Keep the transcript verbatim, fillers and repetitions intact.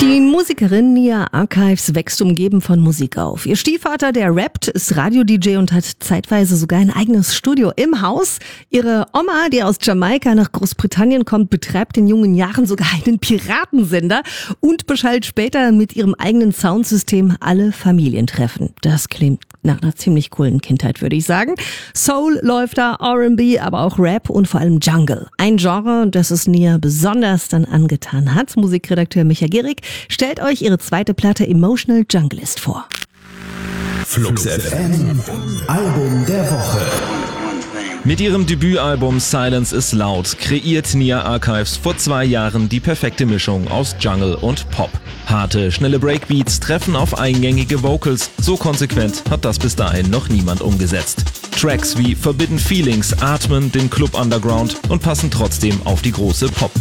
Die Musikerin Nia Archives wächst umgeben von Musik auf. Ihr Stiefvater, der rappt, ist Radio-D J und hat zeitweise sogar ein eigenes Studio im Haus. Ihre Oma, die aus Jamaika nach Großbritannien kommt, betreibt in jungen Jahren sogar einen Piratensender und beschallt später mit ihrem eigenen Soundsystem alle Familientreffen. Das klingt nach einer ziemlich coolen Kindheit, würde ich sagen. Soul läuft da, R and B, aber auch Rap und vor allem Jungle. Ein Genre, das es Nia besonders dann angetan hat. Musikredakteur Micha Gierig stellt euch ihre zweite Platte Emotional Junglist vor. Flux F M, Album der Woche. Mit ihrem Debütalbum Silence is Loud kreiert Nia Archives vor zwei Jahren die perfekte Mischung aus Jungle und Pop. Harte, schnelle Breakbeats treffen auf eingängige Vocals. So konsequent hat das bis dahin noch niemand umgesetzt. Tracks wie Forbidden Feelings atmen den Club Underground und passen trotzdem auf die große Pop